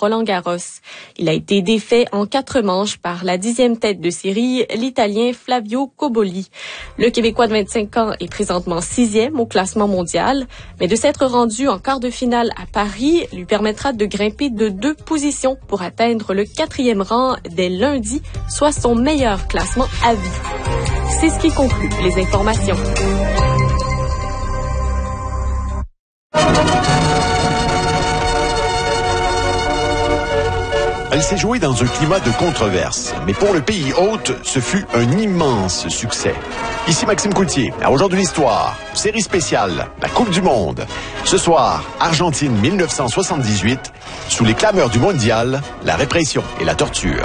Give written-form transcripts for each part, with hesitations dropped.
Roland-Garros. Il a été défait en 4 manches par la 10e tête de série, l'Italien Flavio Cobolli. Le Québécois de 25 ans est présentement 6e au classement mondial, mais de s'être rendu en quart de finale à Paris lui permettra de grimper de 2 positions pour atteindre le 4e rang dès lundi, soit son meilleur classement à vie. C'est ce qui conclut les informations. Elle s'est jouée dans un climat de controverse, mais pour le pays hôte, ce fut un immense succès. Ici Maxime Coultier, à Aujourd'hui l'Histoire, série spéciale, la Coupe du Monde. Ce soir, Argentine 1978, sous les clameurs du mondial, la répression et la torture.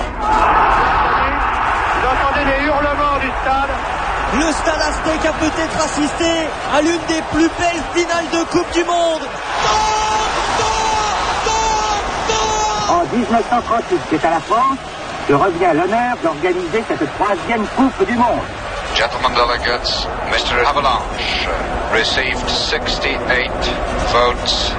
Vous entendez les hurlements du stade. Le Stade Aztèque a peut-être assisté à l'une des plus belles finales de Coupe du Monde. En 1938, c'est à la France que revient l'honneur d'organiser cette 3e Coupe du Monde. Gentlemen delegates, Mr. Avalanche received 68 votes.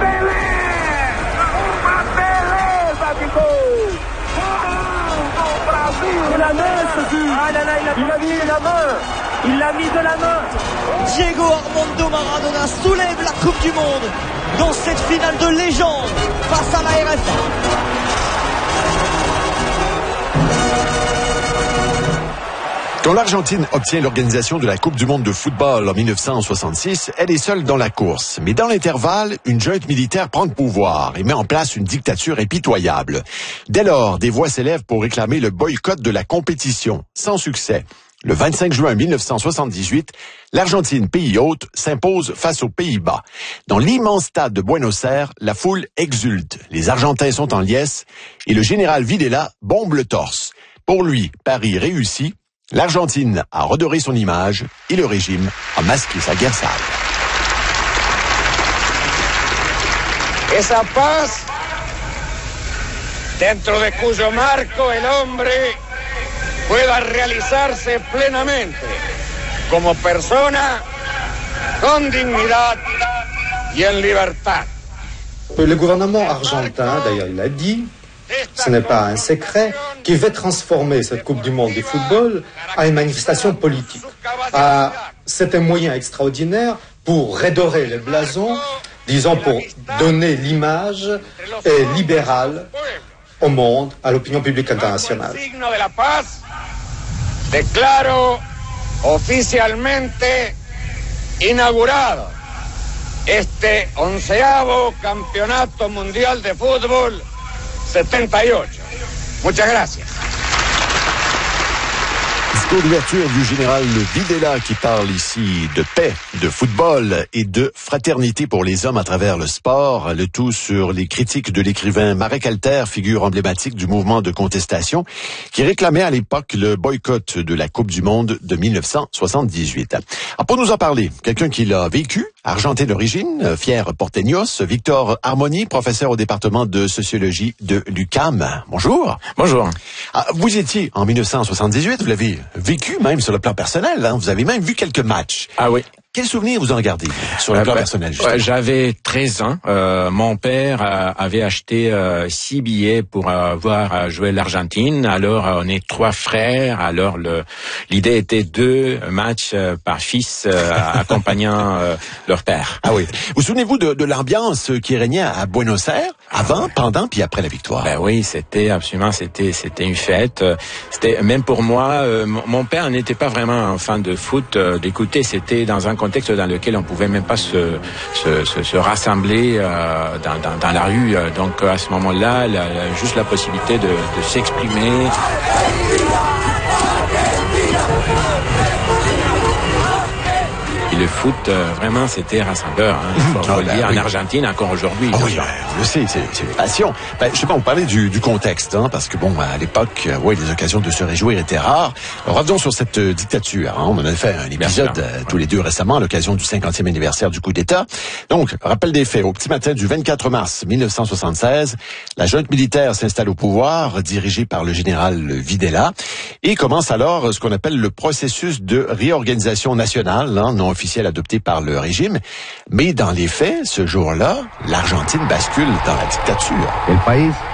La main, ah là là, il a mis la main. Il l'a mis de la main. Diego Armando Maradona soulève la Coupe du Monde dans cette finale de légende face à la RFA. Quand l'Argentine obtient l'organisation de la Coupe du monde de football en 1966, elle est seule dans la course. Mais dans l'intervalle, une junte militaire prend le pouvoir et met en place une dictature impitoyable. Dès lors, des voix s'élèvent pour réclamer le boycott de la compétition, sans succès. Le 25 juin 1978, l'Argentine, pays hôte, s'impose face aux Pays-Bas. Dans l'immense stade de Buenos Aires, la foule exulte. Les Argentins sont en liesse et le général Videla bombe le torse. Pour lui, Paris réussit. L'Argentine a redoré son image et le régime a masqué sa guerre sale. Esa paz, dentro de cuyo marco el hombre pueda realizarse plenamente como persona, con dignidad y en libertad. Le gouvernement argentin, d'ailleurs il l'a dit, ce n'est pas un secret, qui veut transformer cette Coupe du monde de football en une manifestation politique. C'est un moyen extraordinaire pour redorer les blasons, disons pour donner l'image libérale au monde, à l'opinion publique internationale. Declaro oficialmente inaugurado este 11º Campeonato Mundial de Fútbol 78. Muchas gracias. Discours d'ouverture du général Videla qui parle ici de paix, de football et de fraternité pour les hommes à travers le sport. Le tout sur les critiques de l'écrivain Marek Alter, figure emblématique du mouvement de contestation, qui réclamait à l'époque le boycott de la Coupe du monde de 1978. Alors pour nous en parler, quelqu'un qui l'a vécu, argentin d'origine, fier porteños, Victor Harmony, professeur au département de sociologie de l'UQAM. Bonjour. Bonjour. Vous étiez en 1978, vous l'avez vécu même sur le plan personnel, hein? Vous avez même vu quelques matchs. Ah oui. Quel souvenir vous en gardez sur le plan personnel, justement? J'avais 13 ans. Mon père avait acheté 6 billets pour voir jouer l'Argentine. Alors, on est 3 frères. Alors, l'idée était 2 matchs par fils accompagnant leur père. Ah oui. Vous souvenez-vous de l'ambiance qui régnait à Buenos Aires, avant, pendant, puis après la victoire? Ben oui, c'était une fête. C'était, même pour moi, mon père n'était pas vraiment un fan de foot. D'écouter, c'était dans un contexte dans lequel on pouvait même pas se rassembler dans la rue. Donc à ce moment-là, juste la possibilité de s'exprimer. Et le foot, vraiment, c'était rassembleur. Hein. Il faut le dire, en Argentine, encore aujourd'hui. Oui, je le sais, c'est une passion. Je sais pas, on parlait du contexte, hein, parce que bon, à l'époque, les occasions de se réjouir étaient rares. Alors, revenons sur cette dictature. Hein. On en a fait un épisode tous les deux récemment, à l'occasion du 50e anniversaire du coup d'État. Donc, rappel des faits. Au petit matin du 24 mars 1976, la junte militaire s'installe au pouvoir, dirigée par le général Videla, et commence alors ce qu'on appelle le processus de réorganisation nationale, hein, non officiel adopté par le régime. Mais dans les faits, ce jour-là, l'Argentine bascule dans la dictature. El país